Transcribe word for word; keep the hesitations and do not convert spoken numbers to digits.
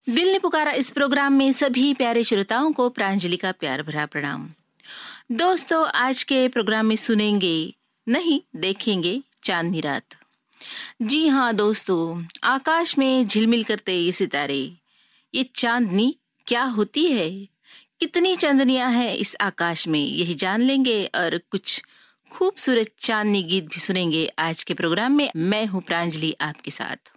दिल ने पुकारा इस प्रोग्राम में सभी प्यारे श्रोताओं को प्रांजलि का प्यार भरा प्रणाम। दोस्तों, आज के प्रोग्राम में सुनेंगे नहीं देखेंगे चांदनी रात। जी हाँ दोस्तों, आकाश में झिलमिल करते ये सितारे, ये चांदनी क्या होती है, कितनी चांदनियां हैं इस आकाश में, यही जान लेंगे और कुछ खूबसूरत चांदनी गीत भी सुनेंगे आज के प्रोग्राम में। मैं हूँ प्रांजलि आपके साथ।